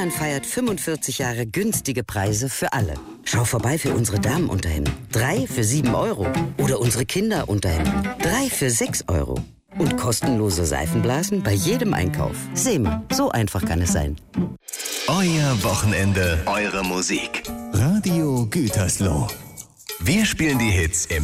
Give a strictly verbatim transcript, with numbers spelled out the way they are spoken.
Seemann feiert fünfundvierzig Jahre günstige Preise für alle. Schau vorbei für unsere Damenunterhemden. Drei für sieben Euro. Oder unsere Kinderunterhemden. Drei für sechs Euro. Und kostenlose Seifenblasen bei jedem Einkauf. Seemann, so einfach kann es sein. Euer Wochenende, eure Musik. Radio Gütersloh. Wir spielen die Hits im